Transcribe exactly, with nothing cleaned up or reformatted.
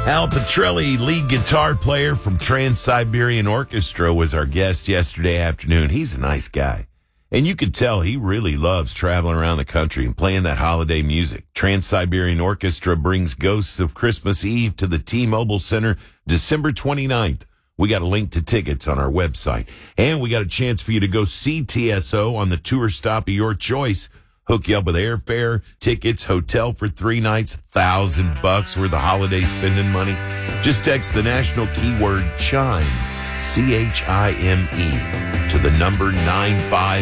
Al Petrelli, lead guitar player from Trans-Siberian Orchestra, was our guest yesterday afternoon. He's a nice guy. And you could tell he really loves traveling around the country and playing that holiday music. Trans-Siberian Orchestra brings Ghosts of Christmas Eve to the T-Mobile Center December twenty-ninth. We got a link to tickets on our website. And we got a chance for you to go see T S O on the tour stop of your choice. Hook you up with airfare, tickets, hotel for three nights, thousand bucks worth of holiday spending money. Just text the national keyword CHIME, C H I M E, to the number nine five.